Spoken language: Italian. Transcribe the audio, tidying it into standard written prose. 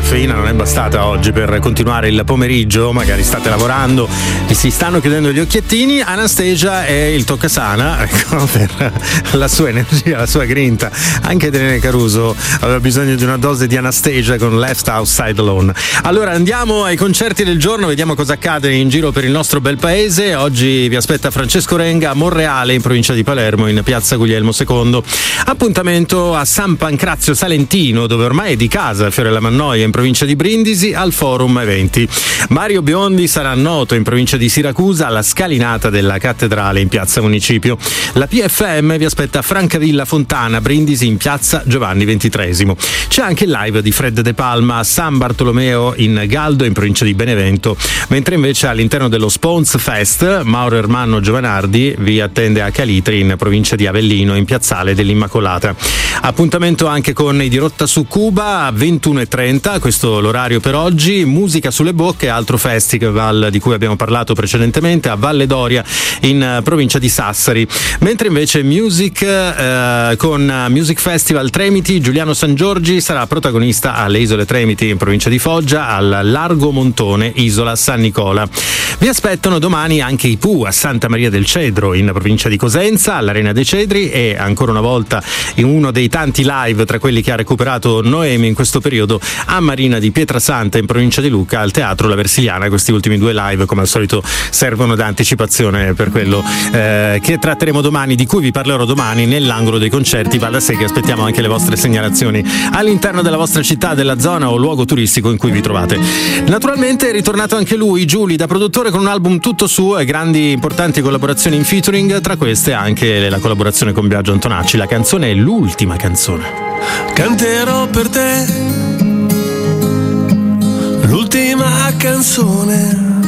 caffeina non è bastata oggi per continuare il pomeriggio, magari state lavorando e si stanno chiudendo gli occhiettini, Anastasia è il toccasana, ecco, per la sua energia, la sua grinta. Anche Irene Caruso aveva bisogno di una dose di Anastasia con Left Outside Alone. Allora andiamo ai concerti del giorno, vediamo cosa accade in giro per il nostro bel paese. Oggi vi aspetta Francesco Renga a Monreale, in provincia di Palermo, in piazza Guglielmo II. Appuntamento a San Pancrazio Salentino, dove ormai è di casa, Fiorella Mannoia, in provincia di Brindisi, al Forum Eventi. Mario Biondi sarà noto in provincia di Siracusa alla scalinata della cattedrale in piazza Municipio. La PFM vi aspetta a Francavilla Fontana, Brindisi, in piazza Giovanni XXIII. C'è anche il live di Fred De Palma a San Bartolomeo in Galdo, in provincia di Benevento, mentre invece all'interno dello Spons Fest Mauro Ermanno Giovanardi vi attende a Calitri, in provincia di Avellino, in piazzale dell'Immacolata. Appuntamento anche con i Dirotta su Cuba a 21:30, questo l'orario per oggi. Musica sulle bocche, altro festival di cui abbiamo parlato precedentemente, a Valle d'Oria, in provincia di Sassari. Mentre invece con Music Festival Tremiti, Giuliano San Giorgi sarà protagonista alle Isole Tremiti, in provincia di Foggia, al Largo Montone, isola San Nicola. Vi aspettano domani anche i Pooh a Santa Maria del Cedro, in provincia di Cosenza, all'Arena dei Cedri, e ancora una volta in uno dei tanti live tra quelli che ha recuperato Noemi in questo periodo, a Marina di Pietrasanta, in provincia di Lucca, al Teatro La Versiliana. Questi ultimi due live, come al solito, servono da anticipazione per quello che tratteremo domani, di cui vi parlerò domani nell'angolo dei concerti. Va da sé che aspettiamo anche le vostre segnalazioni all'interno della vostra città, della zona o luogo turistico in cui vi trovate. Naturalmente è ritornato anche lui, Giuli, da produttore, con un album tutto suo e grandi importanti collaborazioni in featuring, tra queste anche la collaborazione con Biagio Antonacci. La canzone è L'ultima canzone. Canterò per te l'ultima canzone